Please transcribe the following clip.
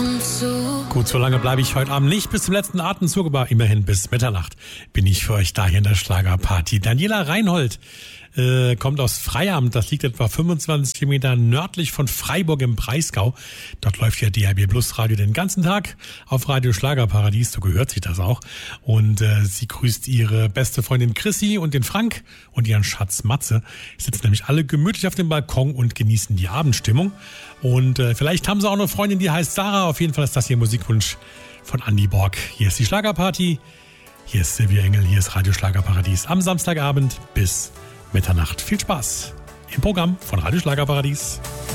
Atemzug. Gut, so lange bleibe ich heute Abend nicht bis zum letzten Atemzug, aber immerhin bis Mitternacht bin ich für euch da hier in der Schlagerparty. Daniela Reinhold kommt aus Freiamt, das liegt etwa 25 Kilometer nördlich von Freiburg im Breisgau. Dort läuft ja DRB Plus Radio den ganzen Tag auf Radio Schlagerparadies, so gehört sich das auch. Und sie grüßt ihre beste Freundin Chrissy und den Frank und ihren Schatz Matze. Sitzen nämlich alle gemütlich auf dem Balkon und genießen die Abendstimmung. Und vielleicht haben sie auch eine Freundin, die heißt Sarah. Auf jeden Fall ist das ihr Musikwunsch von Andy Borg. Hier ist die Schlagerparty, hier ist Silvia Engel, hier ist Radio Schlagerparadies am Samstagabend bis Mitternacht. Viel Spaß im Programm von Radio Schlagerparadies.